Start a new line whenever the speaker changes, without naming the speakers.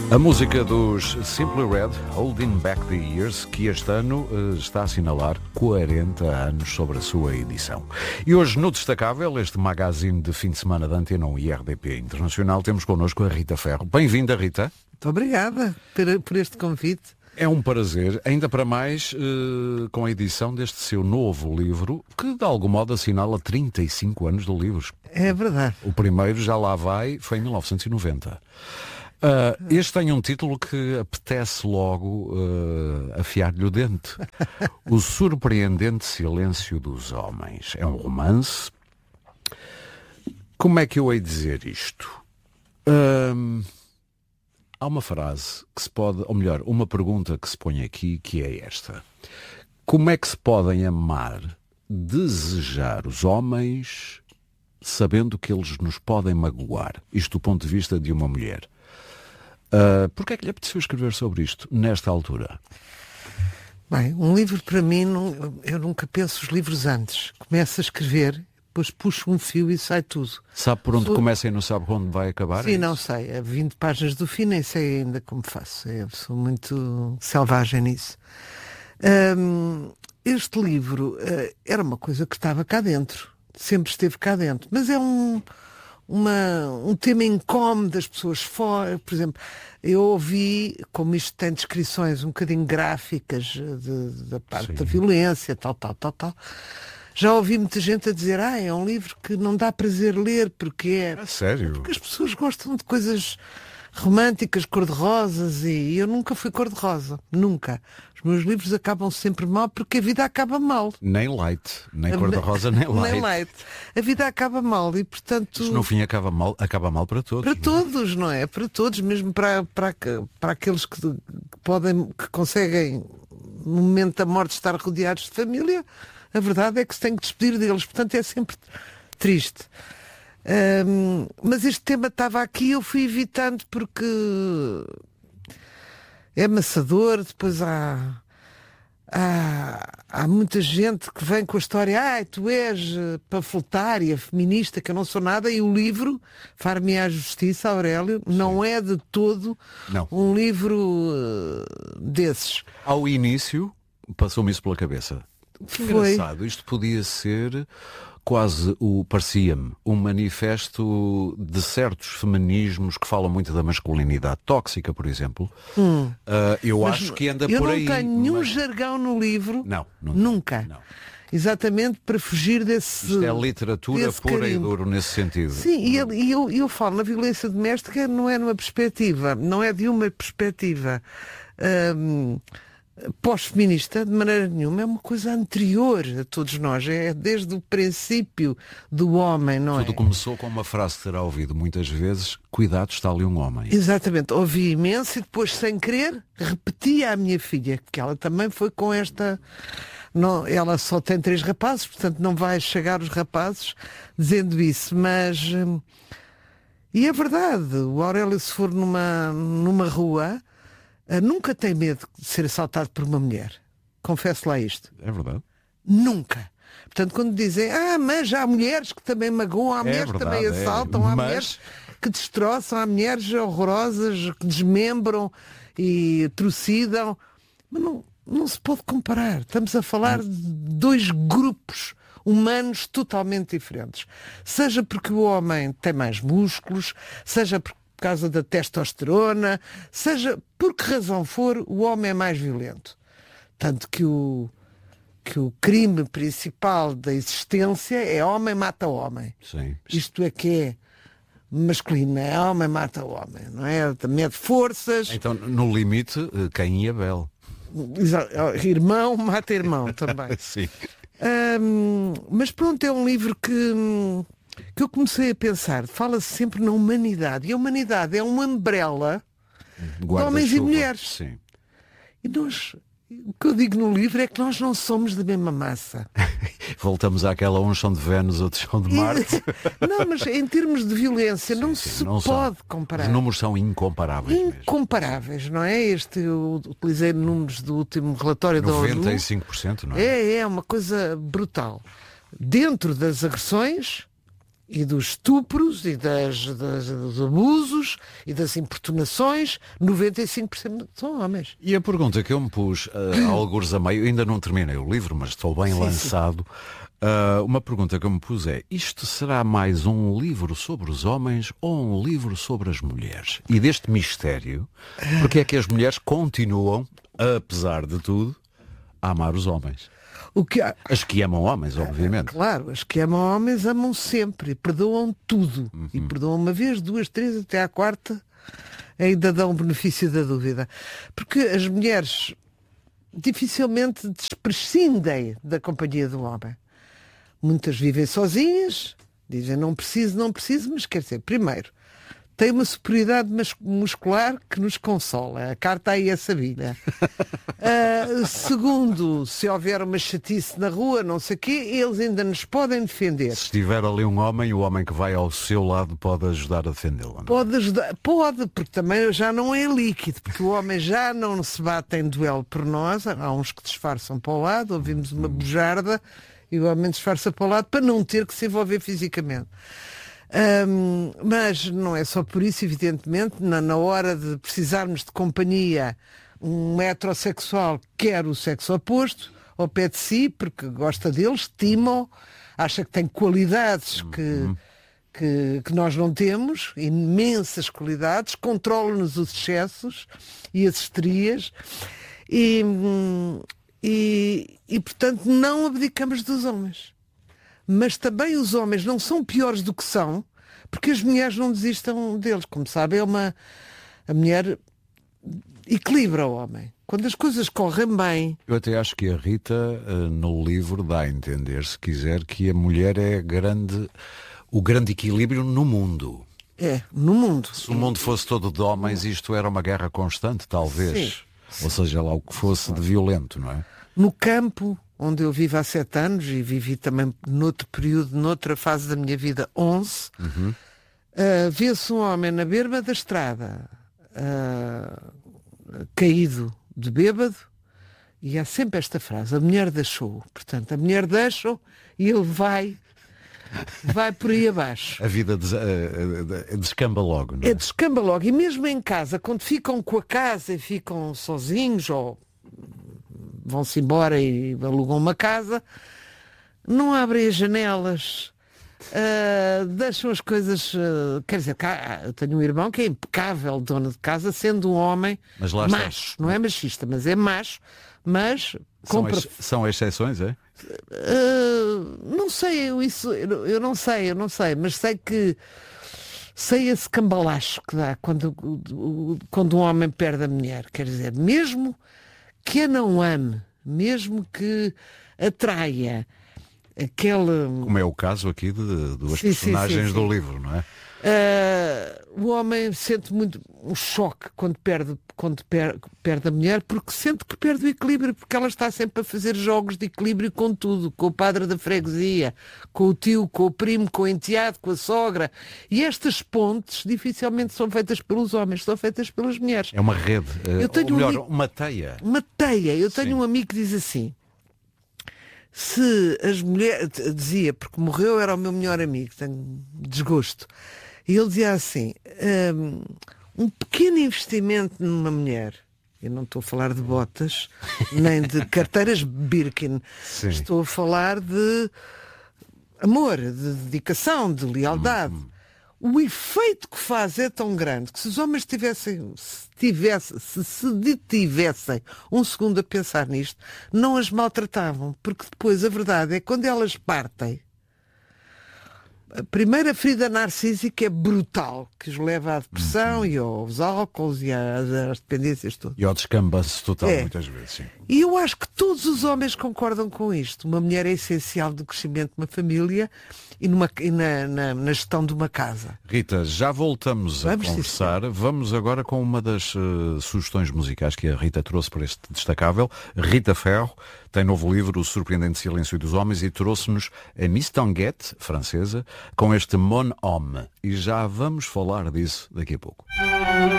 A música dos Simply Red, Holding Back the Years, que este ano está a assinalar 40 anos sobre a sua edição. E hoje, no Destacável, este magazine de fim de semana da Antena 1 e RDP Internacional, temos connosco a Rita Ferro. Bem-vinda, Rita.
Muito obrigada por este convite.
É um prazer, ainda para mais com a edição deste seu novo livro, que de algum modo assinala 35 anos de livros.
É verdade.
O primeiro, já lá vai, foi em 1990. Este tem um título que apetece logo afiar-lhe o dente. O Surpreendente Silêncio dos Homens. É um romance. Como é que eu hei de dizer isto? Há uma frase que se pode, ou melhor, uma pergunta que se põe aqui, que é esta. Como é que se podem amar, desejar os homens, sabendo que eles nos podem magoar? Isto do ponto de vista de uma mulher. Porquê é que lhe apeteceu escrever sobre isto, nesta altura?
Bem, um livro para mim, eu nunca penso os livros antes. Começo a escrever, depois puxo um fio e sai tudo.
Sabe por onde começa e não sabe onde vai acabar?
Sim, não sei. A 20 páginas do fim nem sei ainda como faço. Eu sou muito selvagem nisso. Este livro era uma coisa que estava cá dentro. Sempre esteve cá dentro. Mas é um tema incómodo das pessoas fora. Por exemplo, eu ouvi, como isto tem descrições um bocadinho gráficas da parte da violência, tal. Já ouvi muita gente a dizer, é um livro que não dá prazer ler, porque é...
Sério?
Porque as pessoas gostam de coisas românticas, cor-de-rosas, e eu nunca fui cor-de-rosa. Nunca. Os meus livros acabam sempre mal, porque a vida acaba mal.
Nem light. Nem cor-de-rosa, nem light.
Nem light. A vida acaba mal e, portanto...
Isto, no fim, acaba mal para todos.
Para todos, não é? Para todos, mesmo para aqueles que conseguem, no momento da morte, estar rodeados de família. A verdade é que se tem que despedir deles. Portanto, é sempre triste. Mas este tema estava aqui e eu fui evitando porque é amassador. Depois há muita gente que vem com a história, tu és panfletária, feminista, que eu não sou nada, e o livro, Far-me-á Justiça, Aurélio, não é de todo um livro desses.
Ao início, passou-me isso pela cabeça. Que engraçado, isto podia ser quase, parecia-me, um manifesto de certos feminismos que falam muito da masculinidade tóxica, por exemplo. Eu acho que anda por aí.
Eu não tenho nenhum jargão no livro. Nunca. Não. Exatamente para fugir desse...
Isto é literatura pura e dura nesse sentido.
Sim, e eu falo na violência doméstica, não é de uma perspectiva pós-feminista, de maneira nenhuma, é uma coisa anterior a todos nós, é desde o princípio do homem, não é?
Tudo começou com uma frase que terá ouvido muitas vezes, cuidado, está ali um homem.
Exatamente, ouvi imenso e depois, sem querer, repetia à minha filha, que ela também foi com esta... Não, ela só tem 3 rapazes, portanto não vai chegar os rapazes dizendo isso, mas... E é verdade, o Aurélio, se for numa rua... nunca tem medo de ser assaltado por uma mulher. Confesso lá isto.
É verdade.
Nunca. Portanto, quando dizem, mas há mulheres que também magoam, há mulheres que também assaltam, há mulheres que destroçam, há mulheres horrorosas que desmembram e trucidam. Mas não se pode comparar. Estamos a falar de 2 grupos humanos totalmente diferentes. Seja porque o homem tem mais músculos, seja por causa da testosterona, seja por que razão for, o homem é mais violento. Tanto que o crime principal da existência é homem mata homem.
Sim.
Isto é que é masculino, é homem mata homem, não é? Mede forças.
Então, no limite, Caim e Abel.
Irmão mata irmão também.
Sim.
Mas pronto, é um livro que eu comecei a pensar, fala-se sempre na humanidade, e a humanidade é uma umbrella de homens e mulheres.
Sim.
E nós, o que eu digo no livro é que nós não somos da mesma massa.
Voltamos àquela, uns são de Vênus, outros são de Marte.
Não, mas em termos de violência não se pode comparar.
Os números são incomparáveis.
Incomparáveis, não é? Eu utilizei números do último relatório da ONU.
95%, não é?
É uma coisa brutal. Dentro das agressões e dos estupros e dos abusos e das importunações, 95% são homens.
E a pergunta que eu me pus, algures a meio, ainda não terminei o livro, mas estou bem lançado. Uma pergunta que eu me pus é, isto será mais um livro sobre os homens ou um livro sobre as mulheres? E deste mistério, porque é que as mulheres continuam, apesar de tudo, a amar os homens? As que amam homens, obviamente.
Claro, as que amam homens amam sempre, perdoam tudo. E perdoam uma vez, duas, três, até à quarta, ainda dão o benefício da dúvida. Porque as mulheres dificilmente prescindem da companhia do homem. Muitas vivem sozinhas, dizem não preciso, mas quer dizer, primeiro, tem uma superioridade muscular que nos consola. A carta aí é sabida. Segundo, se houver uma chatice na rua, não sei o quê, eles ainda nos podem defender.
Se estiver ali um homem, o homem que vai ao seu lado pode ajudar a defendê-lo.
Pode ajudar, porque também já não é líquido, porque o homem já não se bate em duelo por nós. Há uns que disfarçam para o lado, ouvimos uma bujarda e o homem disfarça para o lado para não ter que se envolver fisicamente. Mas não é só por isso, evidentemente, na hora de precisarmos de companhia, um heterossexual quer o sexo oposto ao pé de si, porque gosta deles, estima-o, acha que tem qualidades que nós não temos, imensas qualidades, controla-nos os excessos e as histerias e portanto não abdicamos dos homens. Mas também os homens não são piores do que são, porque as mulheres não desistam deles. Como sabem, a mulher equilibra o homem. Quando as coisas correm bem...
Eu até acho que a Rita, no livro, dá a entender, se quiser, que a mulher é o grande equilíbrio no mundo.
É, no mundo.
Se o mundo fosse todo de homens, isto era uma guerra constante, talvez. Sim. Ou seja, lá o que fosse de violento, não é?
No campo, onde eu vivo há 7 anos e vivi também noutro período, noutra fase da minha vida, 11, vê-se um homem na berma da estrada, caído de bêbado, e há sempre esta frase, a mulher deixou. Portanto, a mulher deixa e ele vai por aí abaixo.
A vida descamba logo, não é?
Descamba logo. E mesmo em casa, quando ficam com a casa e ficam sozinhos ou vão-se embora e alugam uma casa, não abrem as janelas, deixam as coisas... quer dizer, eu tenho um irmão que é impecável dono de casa, sendo um homem macho. Não é machista, mas é macho. Mas
são exceções, é?
Não sei, eu não sei, mas sei esse cambalacho que dá quando um homem perde a mulher. Quer dizer, mesmo que a não ame, mesmo que atraia aquele...
Como é o caso aqui de duas personagens do livro, não é?
O homem sente muito um choque quando perde a mulher, porque sente que perde o equilíbrio, porque ela está sempre a fazer jogos de equilíbrio com tudo, com o padre da freguesia, com o tio, com o primo, com o enteado, com a sogra. E estas pontes dificilmente são feitas pelos homens, são feitas pelas mulheres.
É uma rede, uma teia.
Uma teia. Eu tenho um amigo que diz assim: se as mulheres, dizia, porque morreu, era o meu melhor amigo, tenho desgosto, e ele dizia assim, um pequeno investimento numa mulher, eu não estou a falar de botas, nem de carteiras Birkin, estou a falar de amor, de dedicação, de lealdade. O efeito que faz é tão grande que se os homens se detivessem um segundo a pensar nisto, não as maltratavam, porque depois a verdade é que quando elas partem, a primeira ferida narcísica é brutal, que os leva à depressão e aos álcools e às dependências todas.
E ao descambaço total, muitas vezes, sim.
E eu acho que todos os homens concordam com isto. Uma mulher é essencial no crescimento de uma família e na gestão de uma casa.
Rita, já voltamos a conversar. Vamos agora com uma das sugestões musicais que a Rita trouxe para este destacável. Rita Ferro tem novo livro, O Surpreendente Silêncio dos Homens, e trouxe-nos a Miss Tanguette, francesa, com este Mon Homme. E já vamos falar disso daqui a pouco.